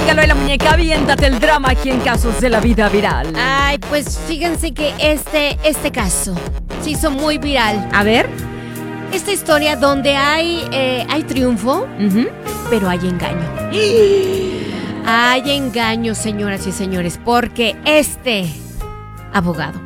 Laila Muñeca, aviéntate el drama aquí en Casos de la Vida Viral. Ay, pues fíjense que este caso se hizo muy viral. A ver. Esta historia donde hay triunfo, pero hay engaño. Hay engaño, señoras y señores, porque este abogado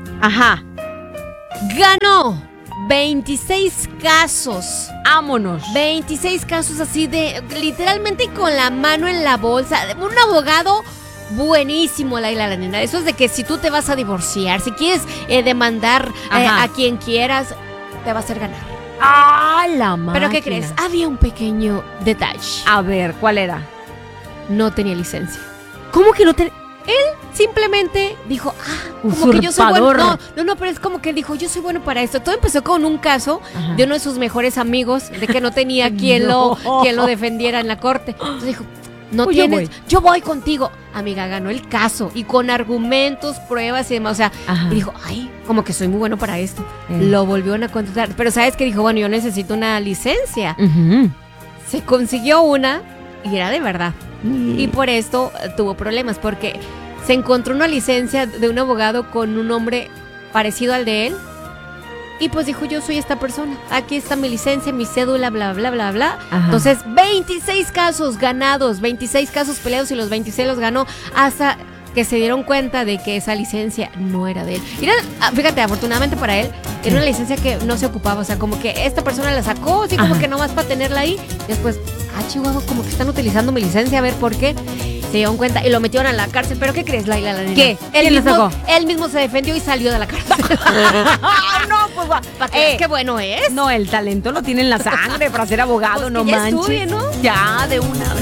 ganó 26 casos. Vámonos. 26 casos así de literalmente con la mano en la bolsa. Un abogado buenísimo, Laila la nena. Eso es de que si tú te vas a divorciar, si quieres demandar a quien quieras, te va a hacer ganar. ¡Ah, la máquina! ¿Pero qué crees? Había un pequeño detalle. A ver, ¿cuál era? No tenía licencia. ¿Cómo que no tenía? Él simplemente dijo, como que yo soy bueno. No, pero es como que él dijo, yo soy bueno para esto. Todo empezó con un caso de uno de sus mejores amigos, de que no tenía quien lo defendiera en la corte. Entonces dijo, no tienes, yo voy contigo. Amiga, ganó el caso y con argumentos, pruebas y demás. O sea, y dijo, como que soy muy bueno para esto. Lo volvieron a contratar. Pero ¿sabes qué? Dijo, bueno, yo necesito una licencia. Se consiguió una y era de verdad. Y por esto tuvo problemas, porque se encontró una licencia de un abogado con un nombre parecido al de él. Y pues dijo, yo soy esta persona, aquí está mi licencia, mi cédula, bla, bla, bla, bla. Entonces, 26 casos ganados, 26 casos peleados y los 26 los ganó hasta que se dieron cuenta de que esa licencia no era de él. Y fíjate, afortunadamente para él, era una licencia que no se ocupaba, o sea, como que esta persona la sacó, así como que nomás para tenerla ahí. Después, Chihuahua, como que están utilizando mi licencia, a ver por qué. Se dieron cuenta y lo metieron a la cárcel. ¿Pero qué crees, Laila la nena? ¿Qué? Él mismo se defendió y salió de la cárcel. No, pues ¿para qué? Qué bueno es. No, el talento lo tiene en la sangre para ser abogado, Pues no que ya manches. estudie, ¿no? Ya, de una vez.